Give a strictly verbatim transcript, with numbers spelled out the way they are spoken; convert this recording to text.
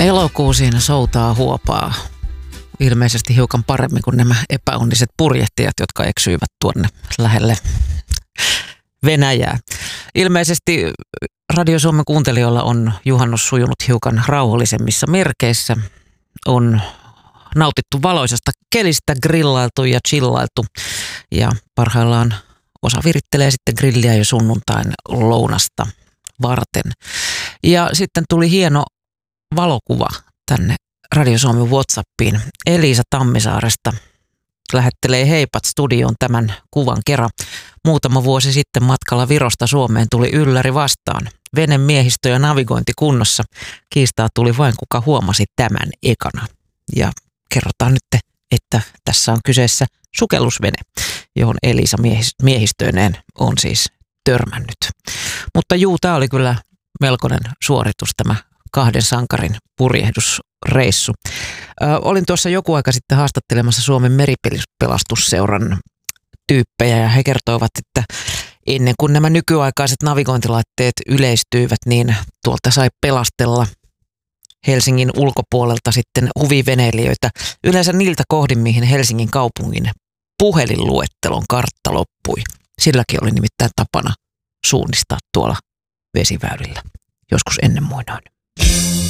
Elokuu siinä soutaa huopaa ilmeisesti hiukan paremmin kuin nämä epäonniset purjehtijat, jotka eksyivät tuonne lähelle Venäjää. Ilmeisesti Radio Suomen kuuntelijoilla on juhannus sujunut hiukan rauhallisemmissa merkeissä. On nautittu valoisasta kelistä, grillailtu ja chillailtu ja parhaillaan osa virittelee sitten grilliä jo sunnuntain lounasta varten. Ja sitten tuli hieno valokuva tänne Radio Suomen WhatsAppiin. Elisa Tammisaaresta lähettelee heipat studioon tämän kuvan kerran. Muutama vuosi sitten matkalla Virosta Suomeen tuli ylläri vastaan. Vene miehistö ja navigointi kunnossa. Kiistaa tuli vain kuka huomasi tämän ekana. Ja kerrotaan nyt, että tässä on kyseessä sukellusvene, johon Elisa miehistöineen on siis törmännyt. Mutta juu, tämä oli kyllä melkoinen suoritus tämä kahden sankarin purjehdusreissu. Ö, olin tuossa joku aika sitten haastattelemassa Suomen meripelastusseuran tyyppejä ja he kertoivat, että ennen kuin nämä nykyaikaiset navigointilaitteet yleistyivät, niin tuolta sai pelastella Helsingin ulkopuolelta sitten huviveneilijöitä. Yleensä niiltä kohdin, mihin Helsingin kaupungin puhelinluettelon kartta loppui. Silläkin oli nimittäin tapana suunnistaa tuolla vesiväylillä joskus ennen muinoin.